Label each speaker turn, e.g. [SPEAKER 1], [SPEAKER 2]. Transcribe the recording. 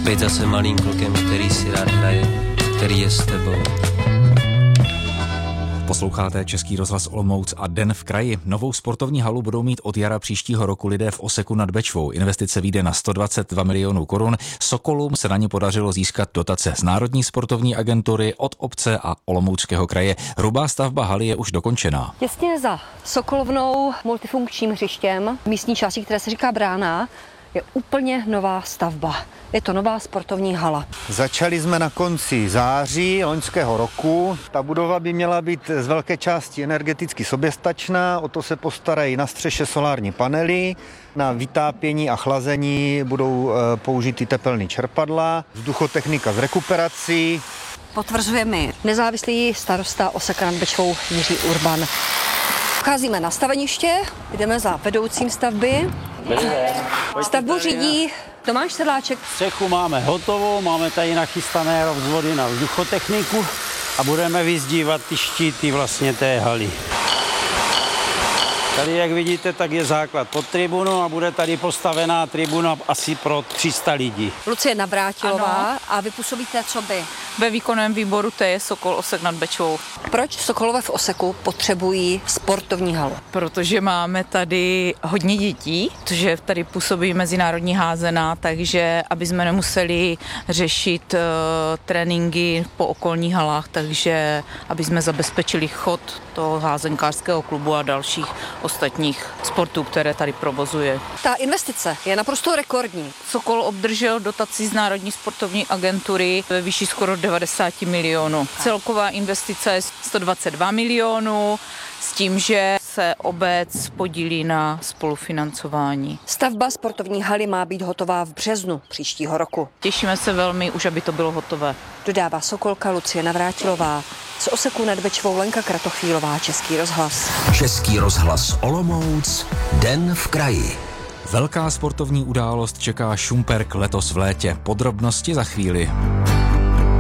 [SPEAKER 1] Být zase malým klukem, který si rád hraje, který je s tebou.
[SPEAKER 2] Posloucháte Český rozhlas Olomouc a Den v kraji. Novou sportovní halu budou mít od jara příštího roku lidé v Oseku nad Bečvou. Investice vyjde na 122 milionů korun. Sokolům se na ně podařilo získat dotace z Národní sportovní agentury, od obce a Olomouckého kraje. Hrubá stavba haly je už dokončená.
[SPEAKER 3] Těsně za Sokolovnou multifunkčním hřištěm, místní části, které se říká Brána, je úplně nová stavba. Je to nová sportovní hala.
[SPEAKER 4] Začali jsme na konci září loňského roku. Ta budova by měla být z velké části energeticky soběstačná, o to se postarají na střeše solární panely, na vytápění a chlazení budou použity tepelný čerpadla, vzduchotechnika z rekuperací.
[SPEAKER 3] Potvrzuje mi nezávislý starosta Oseka nad Bečvou Jiří Urban. Vcházíme na staveniště, jdeme za vedoucím stavby. Stavbu řídí Tomáš Sedláček.
[SPEAKER 5] Střechu máme hotovou, máme tady nachystané rozvody na vzduchotechniku a budeme vyzdívat ty štíty vlastně té haly. Tady, jak vidíte, tak je základ pod tribunu a bude tady postavená tribuna asi pro 300 lidí.
[SPEAKER 3] Lucie Navrátilová, a vy působíte co by?
[SPEAKER 6] Ve výkonném výboru TJ Sokol Osek nad Bečvou.
[SPEAKER 3] Proč Sokolové v Oseku potřebují sportovní halu?
[SPEAKER 6] Protože máme tady hodně dětí, protože tady působí mezinárodní házená, takže aby jsme nemuseli řešit tréninky po okolních halách, takže aby jsme zabezpečili chod toho házenkářského klubu a dalších ostatních sportů, které tady provozuje.
[SPEAKER 3] Ta investice je naprosto rekordní.
[SPEAKER 6] Sokol obdržel dotaci z Národní sportovní agentury ve výši skoro 90 milionů. Celková investice je 122 milionů s tím, že se obec podílí na spolufinancování.
[SPEAKER 3] Stavba sportovní haly má být hotová v březnu příštího roku.
[SPEAKER 6] Těšíme se velmi, už aby to bylo hotové.
[SPEAKER 3] Dodává Sokolka Lucie Navrátilová. Z Oseku nad Bečvou Lenka Kratochvílová, Český rozhlas.
[SPEAKER 7] Český rozhlas Olomouc, Den v kraji.
[SPEAKER 2] Velká sportovní událost čeká Šumperk letos v létě. Podrobnosti za chvíli.